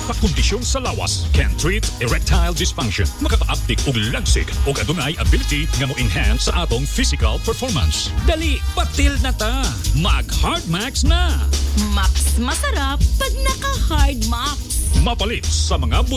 pakondisyon sa lawas can treat erectile dysfunction. Makaka-uptik og lagsig og adunay ability nga mo enhance sa atong physical performance. Dali, batil na ta. Mag Hard Max na. Max masarap pag naka Hard Max. Mapalit sa mga